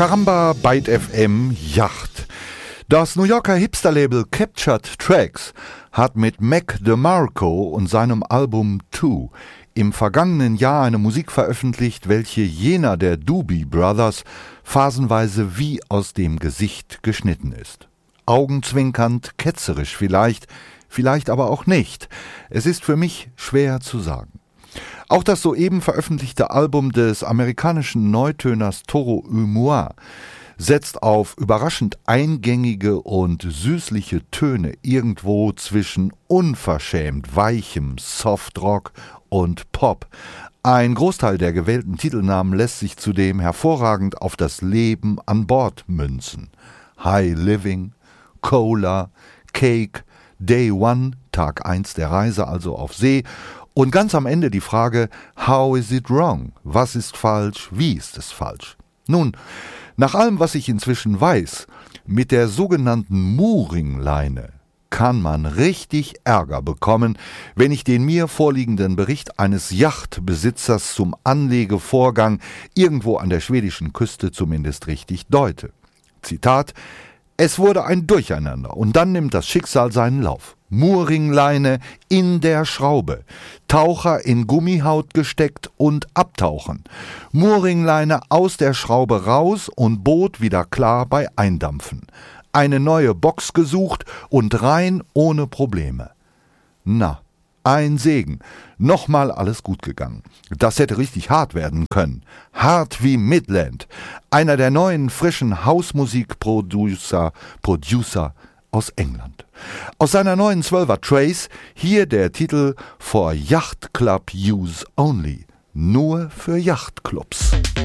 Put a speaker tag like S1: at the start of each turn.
S1: Caramba Byte FM Yacht. Das New Yorker Hipster-Label Captured Tracks hat mit Mac DeMarco und seinem Album 2 im vergangenen Jahr eine Musik veröffentlicht, welche jener der Doobie Brothers phasenweise wie aus dem Gesicht geschnitten ist. Augenzwinkernd, ketzerisch vielleicht aber auch nicht. Es ist für mich schwer zu sagen. Auch das soeben veröffentlichte Album des amerikanischen Neutöners Toro y Moi setzt auf überraschend eingängige und süßliche Töne irgendwo zwischen unverschämt weichem Softrock und Pop. Ein Großteil der gewählten Titelnamen lässt sich zudem hervorragend auf das Leben an Bord münzen. High Living, Cola, Cake, Day One, Tag 1 der Reise also auf See, und ganz am Ende die Frage, how is it wrong? Was ist falsch? Wie ist es falsch? Nun, nach allem, was ich inzwischen weiß, mit der sogenannten Mooring-Leine kann man richtig Ärger bekommen, wenn ich den mir vorliegenden Bericht eines Yachtbesitzers zum Anlegevorgang irgendwo an der schwedischen Küste zumindest richtig deute. Zitat: Es wurde ein Durcheinander und dann nimmt das Schicksal seinen Lauf. Mooringleine in der Schraube, Taucher in Gummihaut gesteckt und abtauchen, Mooringleine aus der Schraube raus und Boot wieder klar bei Eindampfen, eine neue Box gesucht und rein ohne Probleme. Na, ein Segen, nochmal alles gut gegangen. Das hätte richtig hart werden können. Hart wie Midland, einer der neuen frischen Hausmusikproducer aus England. Aus seiner neuen 12er Trace hier der Titel For Yacht Club Use Only, nur für Yachtclubs.